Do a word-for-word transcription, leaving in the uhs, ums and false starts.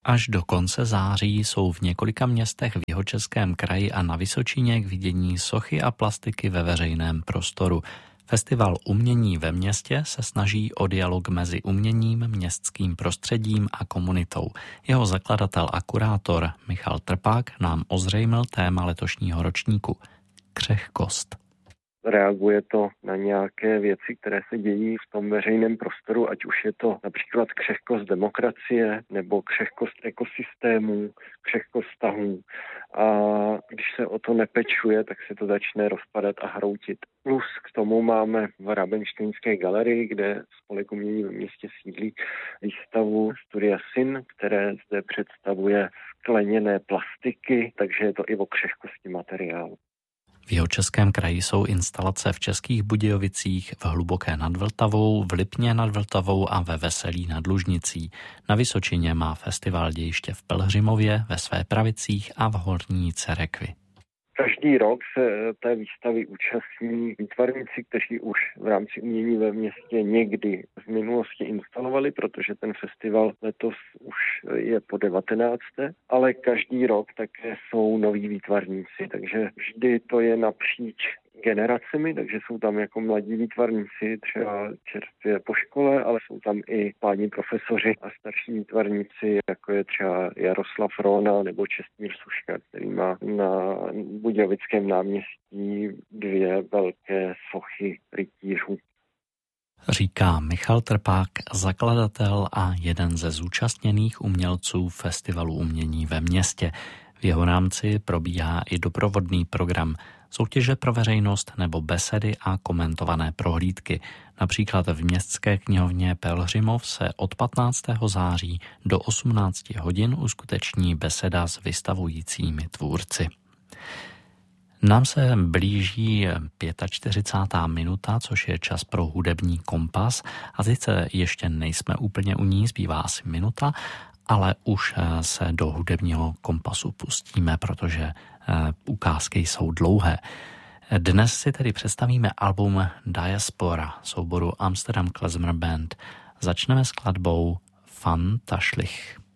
Až do konce září jsou v několika městech v Jihočeském kraji a na Vysočině k vidění sochy a plastiky ve veřejném prostoru. Festival umění ve městě se snaží o dialog mezi uměním, městským prostředím a komunitou. Jeho zakladatel a kurátor Michal Trpák nám ozřejmil téma letošního ročníku – křehkost. Reaguje to na nějaké věci, které se dějí v tom veřejném prostoru, ať už je to například křehkost demokracie nebo křehkost ekosystémů, křehkost vztahů. A když se o to nepečuje, tak se to začne rozpadat a hroutit. Plus k tomu máme v Rabenštejnské galerii, kde Spolek umění ve městě sídlí, výstavu Studia Syn, které zde představuje skleněné plastiky, takže je to i o křehkosti materiálu. V Jihočeském kraji jsou instalace v Českých Budějovicích, v Hluboké nad Vltavou, v Lipně nad Vltavou a ve Veselí nad Lužnicí. Na Vysočině má festival dějiště v Pelhřimově, ve Svépravicích a v Horní Cerekvi. Každý rok se té výstavy účastní výtvarníci, kteří už v rámci umění ve městě někdy v minulosti instalovali, protože ten festival letos už je po devatenácté, ale každý rok také jsou noví výtvarníci, takže vždy to je napříč generacemi, takže jsou tam jako mladí výtvarníci, třeba čerstvě po škole, ale jsou tam i páni profesoři a starší výtvarníci, jako je třeba Jaroslav Róna nebo Čestmír Suška, který má na Budějovickém náměstí dvě velké sochy rytířů. Říká Michal Trpák, zakladatel a jeden ze zúčastněných umělců Festivalu umění ve městě. V jeho rámci probíhá i doprovodný program, soutěže pro veřejnost nebo besedy a komentované prohlídky. Například v Městské knihovně Pelhřimov se od patnáctého září do osmnácti hodin uskuteční beseda s vystavujícími tvůrci. Nám se blíží čtyřicátá pátá minuta, což je čas pro hudební kompas. A sice ještě nejsme úplně u ní, zbývá asi minuta, ale už se do hudebního kompasu pustíme, protože ukázky jsou dlouhé. Dnes si tedy představíme album Diaspora souboru Amsterdam Klezmer Band. Začneme skladbou Fantaschlich.